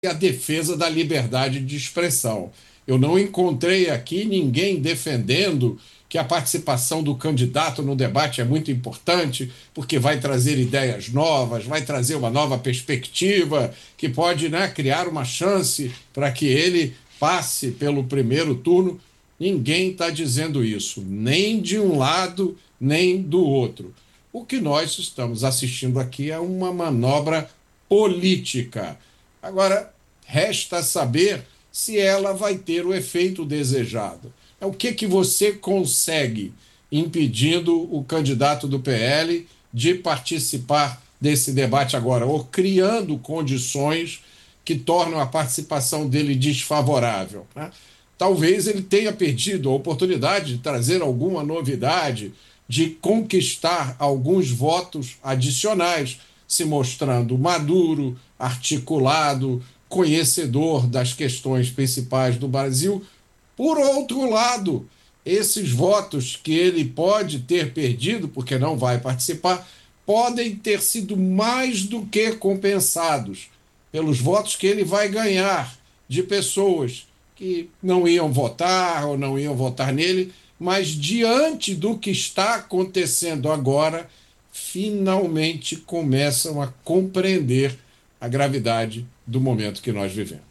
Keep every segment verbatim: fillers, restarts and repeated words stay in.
a defesa da liberdade de expressão. Eu não encontrei aqui ninguém defendendo que a participação do candidato no debate é muito importante, porque vai trazer ideias novas, vai trazer uma nova perspectiva, que pode, né, criar uma chance para que ele passe pelo primeiro turno. Ninguém está dizendo isso, nem de um lado, nem do outro. O que nós estamos assistindo aqui é uma manobra política. Agora, resta saber se ela vai ter o efeito desejado. O que, que você consegue impedindo o candidato do P L de participar desse debate agora, ou criando condições que tornam a participação dele desfavorável, né? Talvez ele tenha perdido a oportunidade de trazer alguma novidade, de conquistar alguns votos adicionais, se mostrando maduro, articulado, conhecedor das questões principais do Brasil. Por outro lado, esses votos que ele pode ter perdido, porque não vai participar, podem ter sido mais do que compensados pelos votos que ele vai ganhar de pessoas que não iam votar ou não iam votar nele, mas diante do que está acontecendo agora, finalmente começam a compreender a gravidade do momento que nós vivemos.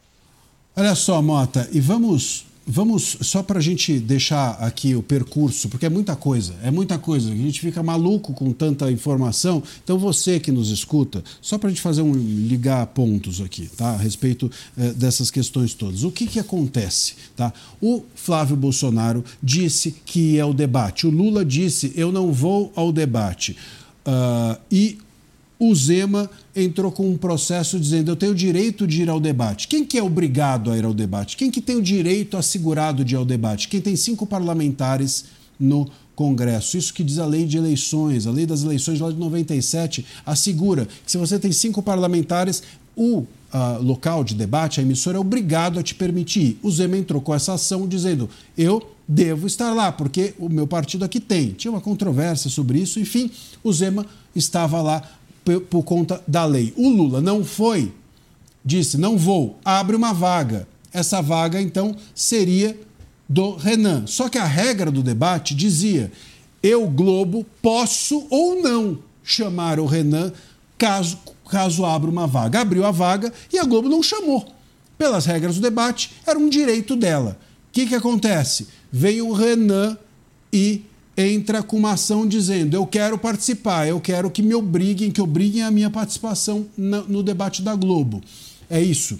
Olha só, Mota, e vamos, vamos só para a gente deixar aqui o percurso, porque é muita coisa, é muita coisa, a gente fica maluco com tanta informação. Então você que nos escuta, só para a gente fazer um ligar pontos aqui, tá, a respeito eh, dessas questões todas. O que que acontece, tá? O Flávio Bolsonaro disse que ia ao debate, o Lula disse eu não vou ao debate, uh, e o Zema entrou com um processo dizendo eu tenho o direito de ir ao debate. Quem que é obrigado a ir ao debate? Quem que tem o direito assegurado de ir ao debate? Quem tem cinco parlamentares no Congresso. Isso que diz a lei de eleições, a lei das eleições lá de noventa e sete, assegura que se você tem cinco parlamentares, o uh, local de debate, a emissora, é obrigado a te permitir ir. O Zema entrou com essa ação dizendo eu devo estar lá, porque o meu partido aqui tem. Tinha uma controvérsia sobre isso, enfim, o Zema estava lá por conta da lei. O Lula não foi, disse, não vou, abre uma vaga. Essa vaga, então, seria do Renan. Só que a regra do debate dizia, eu, Globo, posso ou não chamar o Renan caso, caso abra uma vaga. Abriu a vaga e a Globo não chamou. Pelas regras do debate, era um direito dela. O que que acontece? Vem o Renan e entra com uma ação dizendo eu quero participar, eu quero que me obriguem, que obriguem a minha participação no, no debate da Globo. É isso.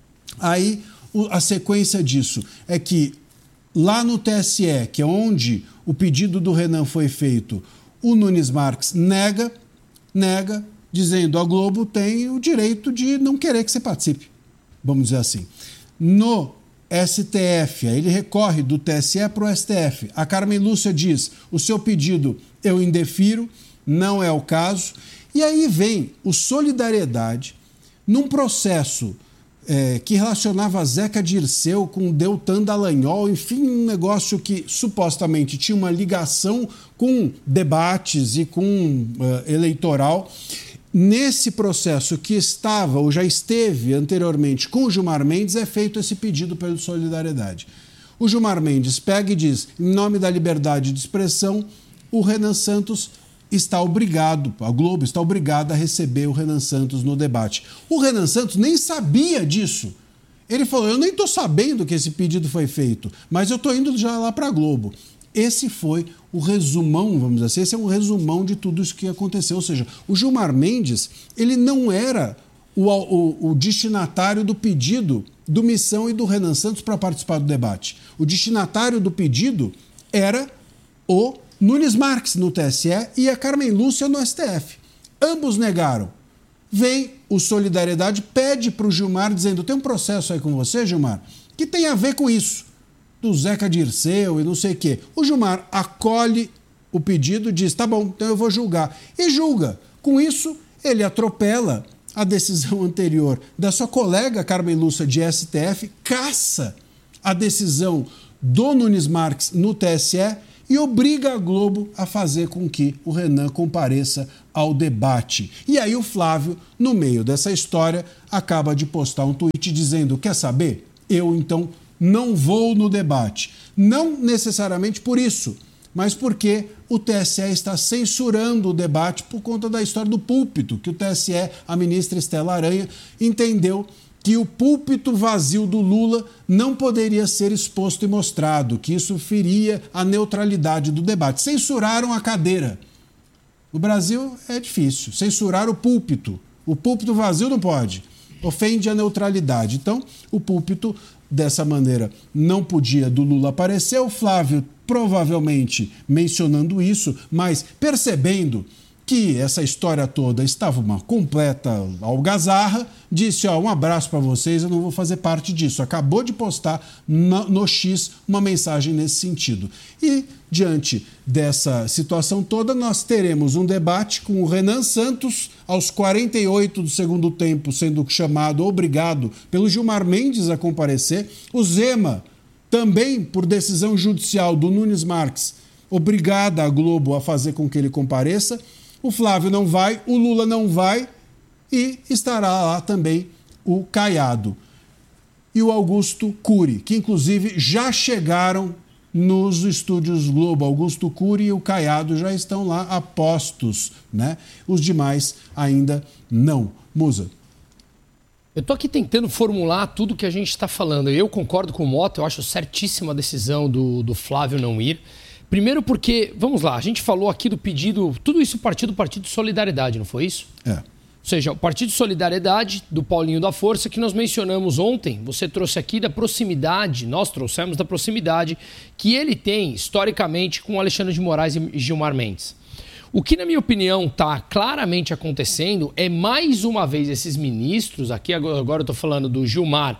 Aí a sequência disso é que lá no T S E, que é onde o pedido do Renan foi feito, o Nunes Marques nega, nega, dizendo a Globo tem o direito de não querer que você participe, vamos dizer assim. No S T F, aí ele recorre do T S E para o S T F. A Carmen Lúcia diz, o seu pedido eu indefiro, não é o caso. E aí vem o Solidariedade num processo é, que relacionava Zeca Dirceu com Deltan Dallagnol, enfim, um negócio que supostamente tinha uma ligação com debates e com uh, eleitoral. Nesse processo que estava ou já esteve anteriormente com o Gilmar Mendes, é feito esse pedido pela Solidariedade. O Gilmar Mendes pega e diz, em nome da liberdade de expressão, o Renan Santos está obrigado, a Globo está obrigada a receber o Renan Santos no debate. O Renan Santos nem sabia disso. Ele falou, eu nem estou sabendo que esse pedido foi feito, mas eu estou indo já lá para a Globo. Esse foi o resumão, vamos dizer assim, esse é um resumão de tudo isso que aconteceu. Ou seja, o Gilmar Mendes, ele não era o, o, o destinatário do pedido do Missão e do Renan Santos para participar do debate. O destinatário do pedido era o Nunes Marques no T S E e a Carmen Lúcia no S T F. Ambos negaram. Vem o Solidariedade, pede para o Gilmar, dizendo, tem um processo aí com você, Gilmar, que tem a ver com isso. Do Zeca Dirceu e não sei o quê. O Gilmar acolhe o pedido e diz, tá bom, então eu vou julgar. E julga. Com isso, ele atropela a decisão anterior da sua colega Carmen Lúcia de S T F, caça a decisão do Nunes Marques no T S E e obriga a Globo a fazer com que o Renan compareça ao debate. E aí o Flávio, no meio dessa história, acaba de postar um tweet dizendo: quer saber? Eu, então, não vou no debate. Não necessariamente por isso, mas porque o T S E está censurando o debate por conta da história do púlpito, que o T S E, a ministra Estela Aranha, entendeu que o púlpito vazio do Lula não poderia ser exposto e mostrado, que isso feria a neutralidade do debate. Censuraram a cadeira. No Brasil é difícil. Censurar o púlpito. O púlpito vazio não pode. Ofende a neutralidade. Então, o púlpito, dessa maneira, não podia do Lula aparecer. O Flávio, provavelmente, mencionando isso, mas percebendo que essa história toda estava uma completa algazarra, disse: ó, um abraço para vocês, eu não vou fazer parte disso. Acabou de postar no, no X uma mensagem nesse sentido. E, diante dessa situação toda, nós teremos um debate com o Renan Santos, aos quarenta e oito do segundo tempo, sendo chamado, obrigado, pelo Gilmar Mendes a comparecer. O Zema, também por decisão judicial do Nunes Marques, obrigada a Globo a fazer com que ele compareça. O Flávio não vai, o Lula não vai e estará lá também o Caiado e o Augusto Cury, que inclusive já chegaram nos estúdios Globo. Augusto Cury e o Caiado já estão lá a postos, né? Os demais ainda não. Musa. Eu estou aqui tentando formular tudo que a gente está falando. Eu concordo com o Mota, eu acho certíssima a decisão do, do Flávio não ir. Primeiro porque, vamos lá, a gente falou aqui do pedido, tudo isso partiu do Partido Solidariedade, não foi isso? É. Ou seja, o Partido Solidariedade, do Paulinho da Força, que nós mencionamos ontem, você trouxe aqui da proximidade, nós trouxemos da proximidade que ele tem, historicamente, com Alexandre de Moraes e Gilmar Mendes. O que, na minha opinião, está claramente acontecendo é, mais uma vez, esses ministros, aqui agora eu estou falando do Gilmar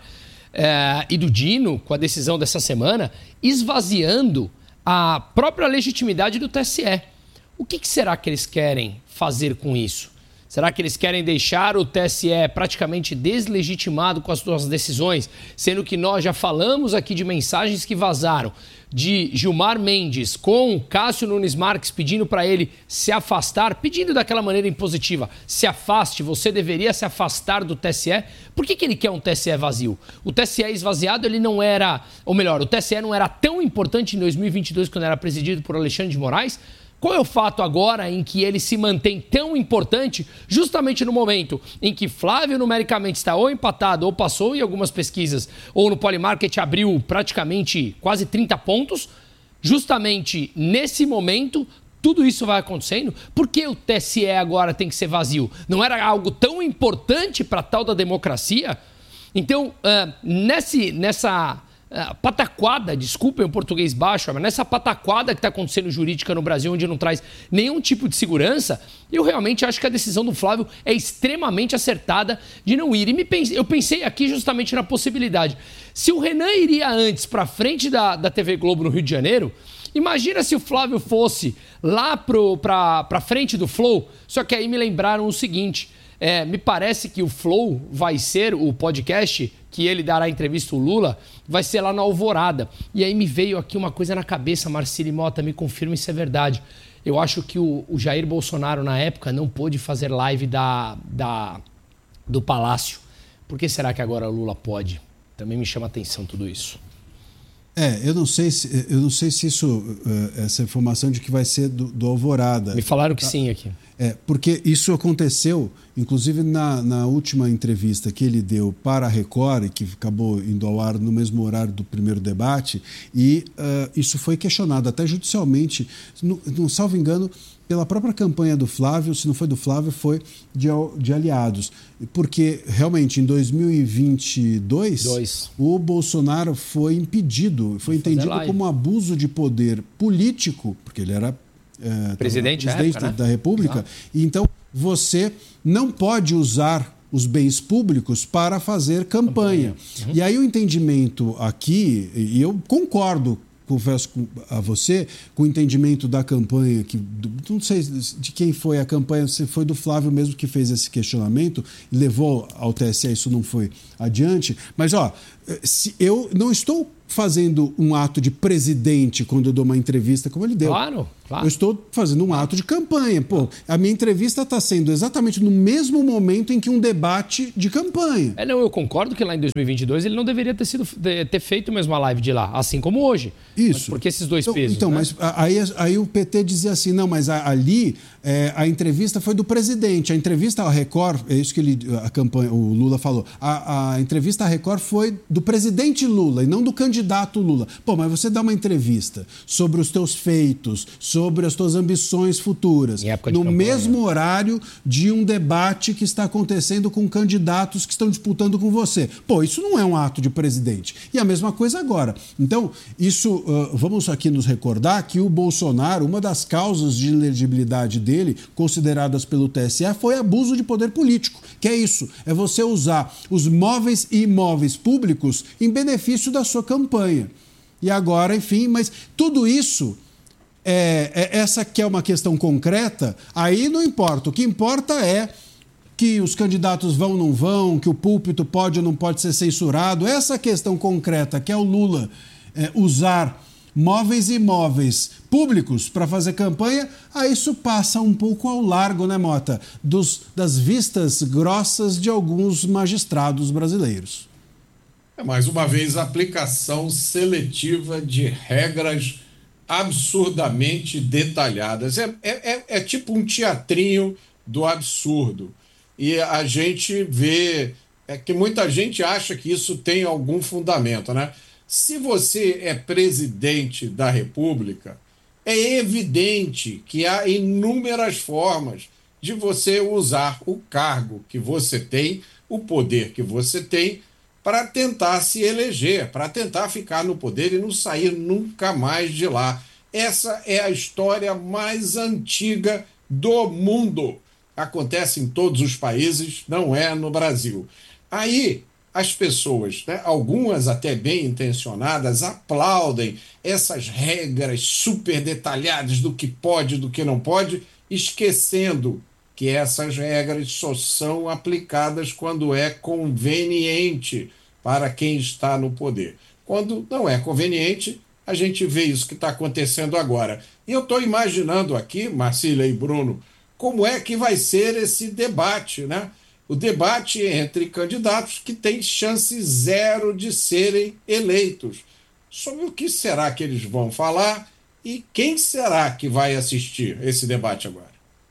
é, e do Dino, com a decisão dessa semana, esvaziando a própria legitimidade do T S E. O que, que será que eles querem fazer com isso? Será que eles querem deixar o T S E praticamente deslegitimado com as suas decisões, sendo que nós já falamos aqui de mensagens que vazaram de Gilmar Mendes com Cássio Nunes Marques pedindo para ele se afastar, pedindo daquela maneira impositiva, se afaste, você deveria se afastar do T S E. Por que que ele quer um T S E vazio? O T S E esvaziado, ele não era, ou melhor, o T S E não era tão importante em dois mil e vinte e dois quando era presidido por Alexandre de Moraes? Qual é o fato agora em que ele se mantém tão importante justamente no momento em que Flávio numericamente está ou empatado ou passou em algumas pesquisas ou no Polymarket abriu praticamente quase trinta pontos? Justamente nesse momento tudo isso vai acontecendo. Por que o T S E agora tem que ser vazio? Não era algo tão importante para a tal da democracia? Então, uh, nesse, nessa... Uh, pataquada, desculpem o português baixo, mas nessa pataquada que está acontecendo jurídica no Brasil, onde não traz nenhum tipo de segurança, eu realmente acho que a decisão do Flávio é extremamente acertada de não ir. E me pense, eu pensei aqui justamente na possibilidade. Se o Renan iria antes para frente da, da T V Globo no Rio de Janeiro, imagina se o Flávio fosse lá para frente do Flow, só que aí me lembraram o seguinte... É, me parece que o Flow vai ser o podcast que ele dará entrevista ao Lula, vai ser lá na Alvorada. E aí me veio aqui uma coisa na cabeça, Marcílio Mota, me confirma se é verdade. Eu acho que o, o Jair Bolsonaro, na época, não pôde fazer live da, da, do Palácio. Por que será que agora o Lula pode? Também me chama a atenção tudo isso. É, eu não sei se, eu não sei se isso, essa informação de que vai ser do, do Alvorada. Me falaram que sim aqui. É, porque isso aconteceu, inclusive na, na última entrevista que ele deu para a Record, que acabou indo ao ar no mesmo horário do primeiro debate, e uh, isso foi questionado até judicialmente, não, não salvo engano, pela própria campanha do Flávio, se não foi do Flávio, foi de, de aliados. Porque, realmente, em dois mil e vinte e dois, Dois. o Bolsonaro foi impedido, foi entendido como um abuso de poder político, porque ele era é, presidente, presidente época, da né? República. Ah. E, então, você não pode usar os bens públicos para fazer campanha. campanha. Uhum. E aí o entendimento aqui, e eu concordo, confesso a você, com o entendimento da campanha, que não sei de quem foi a campanha, se foi do Flávio mesmo que fez esse questionamento e levou ao T S E, isso não foi adiante, mas ó, se eu não estou fazendo um ato de presidente quando eu dou uma entrevista como ele deu. Claro, claro. Eu estou fazendo um ato de campanha. Pô, a minha entrevista está sendo exatamente no mesmo momento em que um debate de campanha. É, não, eu concordo que lá em dois mil e vinte e dois ele não deveria ter, sido, ter feito mesmo a live de lá, assim como hoje. Isso. Mas porque esses dois então, pesos. Então, né? mas aí, aí o P T dizia assim, não, mas ali é, a entrevista foi do presidente. A entrevista à Record, é isso que ele, a campanha, o Lula falou, a, a entrevista à Record foi do presidente Lula e não do candidato Lula. Pô, mas você dá uma entrevista sobre os teus feitos, sobre as tuas ambições futuras, no campanha. mesmo horário de um debate que está acontecendo com candidatos que estão disputando com você. Pô, isso não é um ato de presidente. E a mesma coisa agora. Então, isso, uh, vamos aqui nos recordar que o Bolsonaro, uma das causas de inelegibilidade dele, consideradas pelo T S E, foi abuso de poder político. Que é isso, é você usar os móveis e imóveis públicos em benefício da sua campanha. E agora, enfim, mas tudo isso, é, é, essa que é uma questão concreta, aí não importa. O que importa é que os candidatos vão ou não vão, que o púlpito pode ou não pode ser censurado. Essa questão concreta, que é o Lula é, usar móveis e imóveis públicos para fazer campanha, aí isso passa um pouco ao largo, né, Mota, dos, das vistas grossas de alguns magistrados brasileiros. É, mais uma vez, a aplicação seletiva de regras absurdamente detalhadas. É, é, é tipo um teatrinho do absurdo. E a gente vê é que muita gente acha que isso tem algum fundamento, né? Se você é presidente da República, é evidente que há inúmeras formas de você usar o cargo que você tem, o poder que você tem, para tentar se eleger, para tentar ficar no poder e não sair nunca mais de lá. Essa é a história mais antiga do mundo. Acontece em todos os países, não é no Brasil. Aí as pessoas, né, algumas até bem intencionadas, aplaudem essas regras super detalhadas do que pode e do que não pode, esquecendo que essas regras só são aplicadas quando é conveniente para quem está no poder. Quando não é conveniente, a gente vê isso que está acontecendo agora. E eu estou imaginando aqui, Marcília e Bruno, como é que vai ser esse debate, né? O debate entre candidatos que têm chance zero de serem eleitos. Sobre o que será que eles vão falar e quem será que vai assistir esse debate agora?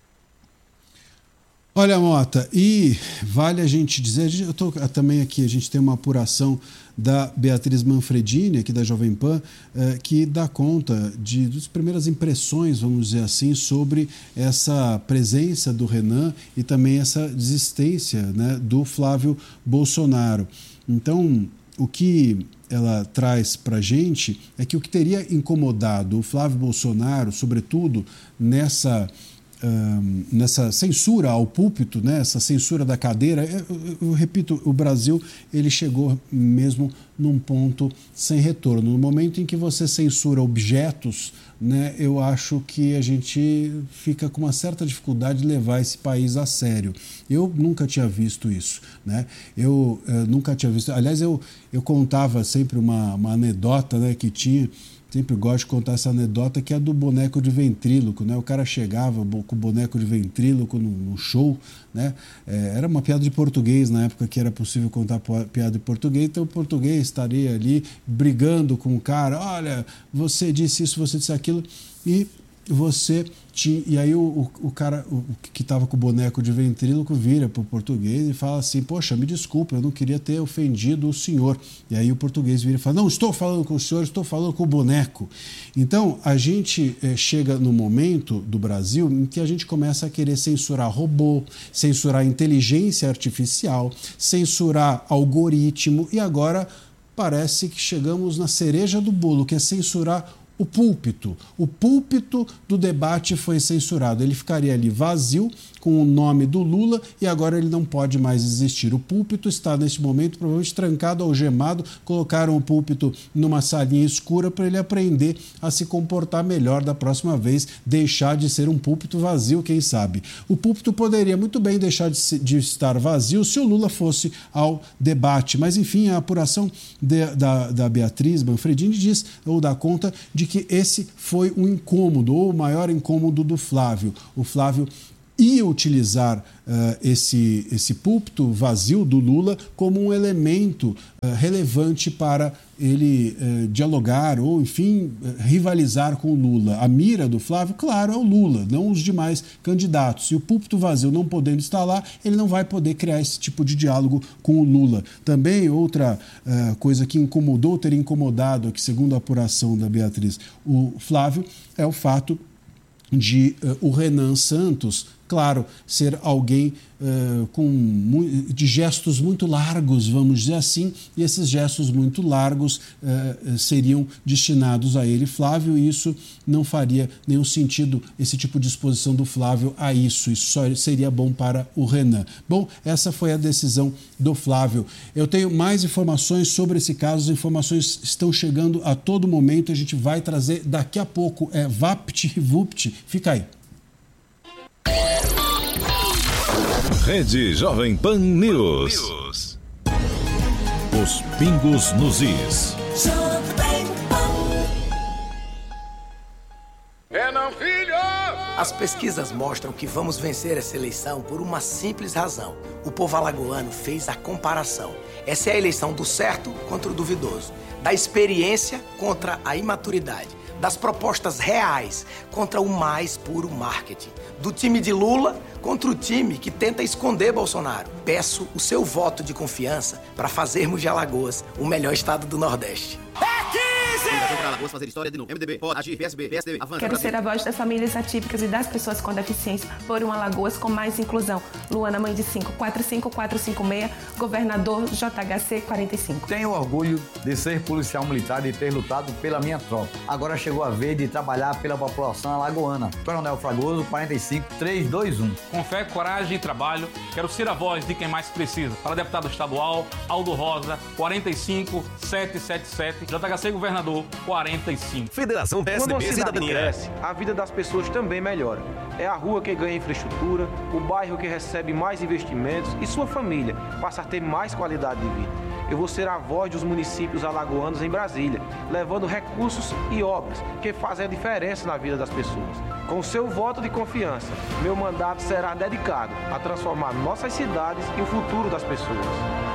Olha, Mota, e vale a gente dizer, eu estou também aqui, a gente tem uma apuração da Beatriz Manfredini, aqui da Jovem Pan, eh, que dá conta de, das primeiras impressões, vamos dizer assim, sobre essa presença do Renan e também essa desistência, né, do Flávio Bolsonaro. Então, o que ela traz para a gente é que o que teria incomodado o Flávio Bolsonaro, sobretudo nessa... Um, nessa censura ao púlpito, né, essa censura da cadeira, eu, eu, eu repito, o Brasil ele chegou mesmo num ponto sem retorno. No momento em que você censura objetos, né, eu acho que a gente fica com uma certa dificuldade de levar esse país a sério. Eu nunca tinha visto isso, né? Eu, eu nunca tinha visto. Aliás, eu, eu contava sempre uma, uma anedota, né, que tinha. Sempre gosto de contar essa anedota, que é a do boneco de ventríloco, né? O cara chegava com o boneco de ventríloco no, no show, né? É, era uma piada de português na época que era possível contar piada de português, então o português estaria ali brigando com o cara, olha, você disse isso, você disse aquilo, e você tinha... E aí o, o, o cara o, que estava com o boneco de ventríloco vira para o português e fala assim, poxa, me desculpa, eu não queria ter ofendido o senhor. E aí o português vira e fala, não, estou falando com o senhor, estou falando com o boneco. Então, a gente eh, chega no momento do Brasil em que a gente começa a querer censurar robô, censurar inteligência artificial, censurar algoritmo, e agora parece que chegamos na cereja do bolo, que é censurar o púlpito. O púlpito do debate foi censurado. Ele ficaria ali vazio, com o nome do Lula e agora ele não pode mais existir. O púlpito está, neste momento, provavelmente trancado, algemado. Colocaram o púlpito numa salinha escura para ele aprender a se comportar melhor da próxima vez, deixar de ser um púlpito vazio, quem sabe. O púlpito poderia muito bem deixar de, se, de estar vazio se o Lula fosse ao debate, mas enfim, a apuração de, da, da Beatriz Manfredini diz, ou dá conta, de que esse foi um incômodo, ou o maior incômodo do Flávio. O Flávio ia utilizar uh, esse, esse púlpito vazio do Lula como um elemento uh, relevante para ele uh, dialogar ou, enfim, uh, rivalizar com o Lula. A mira do Flávio, claro, é o Lula, não os demais candidatos. E o púlpito vazio não podendo estar lá, ele não vai poder criar esse tipo de diálogo com o Lula. Também outra uh, coisa que incomodou, teria incomodado, aqui, segundo a apuração da Beatriz, o Flávio, é o fato de uh, o Renan Santos, claro, ser alguém uh, com, de gestos muito largos, vamos dizer assim, e esses gestos muito largos uh, seriam destinados a ele, Flávio, e isso não faria nenhum sentido, esse tipo de exposição do Flávio a isso, isso só seria bom para o Renan. Bom, essa foi a decisão do Flávio. Eu tenho mais informações sobre esse caso, as informações estão chegando a todo momento, a gente vai trazer daqui a pouco, é Vapt Vupt, fica aí. Rede Jovem Pan News. Os pingos nos is. Renan Filho! As pesquisas mostram que vamos vencer essa eleição por uma simples razão. O povo alagoano fez a comparação. Essa é a eleição do certo contra o duvidoso, da experiência contra a imaturidade, das propostas reais contra o mais puro marketing, do time de Lula contra o time que tenta esconder Bolsonaro. Peço o seu voto de confiança para fazermos de Alagoas o melhor estado do Nordeste. Fazer história de novo. M D B, pode agir, P S B, P S D B, avança. Quero ser a voz das famílias atípicas e das pessoas com deficiência por um Alagoas com mais inclusão. Luana, mãe de cinco, quatro cinco quatro cinco seis, governador J H C quarenta e cinco. Tenho orgulho de ser policial militar e ter lutado pela minha tropa. Agora chegou a vez de trabalhar pela população alagoana. Coronel Fragoso, quarenta e cinco, trezentos e vinte e um. Com fé, coragem e trabalho, quero ser a voz de quem mais precisa. Para deputado estadual, Aldo Rosa, quarenta e cinco, setecentos e setenta e sete, J H C governador, quarenta e cinco. Federação P S D B Cidadania. Cresce, a vida das pessoas também melhora. É a rua que ganha infraestrutura, o bairro que recebe mais investimentos e sua família passa a ter mais qualidade de vida. Eu vou ser a voz dos municípios alagoanos em Brasília, levando recursos e obras que fazem a diferença na vida das pessoas. Com seu voto de confiança, meu mandato será dedicado a transformar nossas cidades e o futuro das pessoas.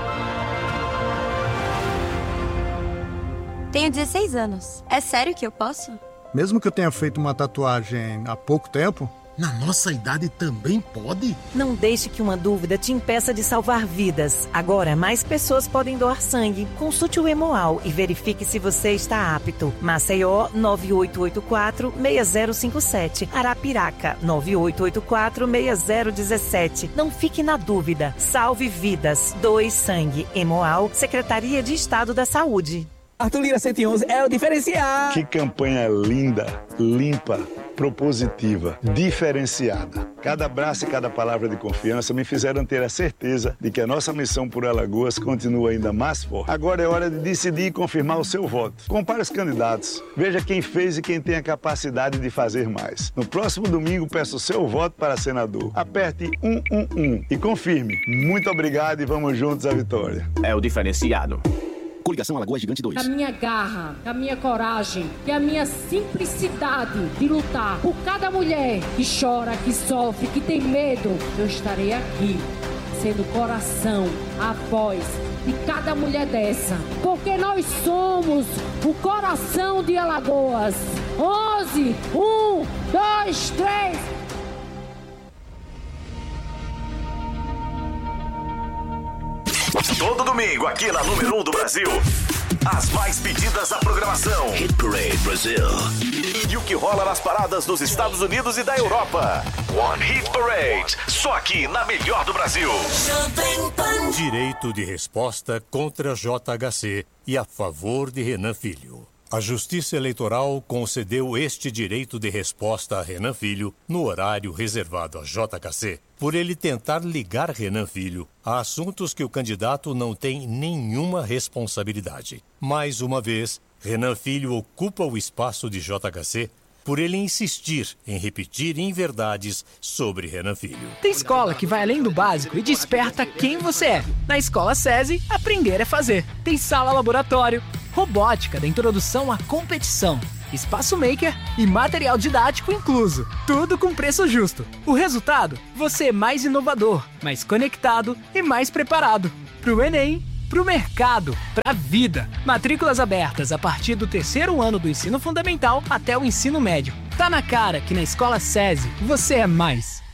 Tenho dezesseis anos. É sério que eu posso? Mesmo que eu tenha feito uma tatuagem há pouco tempo? Na nossa idade também pode? Não deixe que uma dúvida te impeça de salvar vidas. Agora, mais pessoas podem doar sangue. Consulte o Hemoal e verifique se você está apto. Maceió, nove oito oito quatro, seis zero cinco sete. Arapiraca, nove oito oito quatro, seis zero um sete. Não fique na dúvida. Salve vidas. Doe sangue. Hemoal, Secretaria de Estado da Saúde. Arthur Lira cento e onze é o diferencial. Que campanha linda, limpa, propositiva, diferenciada. Cada abraço e cada palavra de confiança me fizeram ter a certeza de que a nossa missão por Alagoas continua ainda mais forte. Agora é hora de decidir e confirmar o seu voto. Compare os candidatos, veja quem fez e quem tem a capacidade de fazer mais. No próximo domingo, peço o seu voto para senador. Aperte um um um e confirme. Muito obrigado e vamos juntos à vitória. É o diferenciado. Coligação Alagoas Gigante dois. A minha garra, a minha coragem e a minha simplicidade de lutar por cada mulher que chora, que sofre, que tem medo, eu estarei aqui, sendo o coração, a voz de cada mulher dessa. Porque nós somos o coração de Alagoas. onze, um, dois, três... Todo domingo, aqui na número um do Brasil, as mais pedidas da programação. Hit Parade Brasil. E o que rola nas paradas dos Estados Unidos e da Europa. One Hit Parade, só aqui na melhor do Brasil. Direito de resposta contra J H C e a favor de Renan Filho. A Justiça Eleitoral concedeu este direito de resposta a Renan Filho no horário reservado a J K C, por ele tentar ligar Renan Filho a assuntos que o candidato não tem nenhuma responsabilidade. Mais uma vez, Renan Filho ocupa o espaço de J K C por ele insistir em repetir inverdades sobre Renan Filho. Tem escola que vai além do básico e desperta quem você é. Na Escola SESI, aprender é fazer. Tem sala laboratório, robótica da introdução à competição, espaço maker e material didático incluso. Tudo com preço justo. O resultado? Você é mais inovador, mais conectado e mais preparado. Pro Enem, pro mercado, pra vida. Matrículas abertas a partir do terceiro ano do ensino fundamental até o ensino médio. Tá na cara que na Escola SESI você é mais.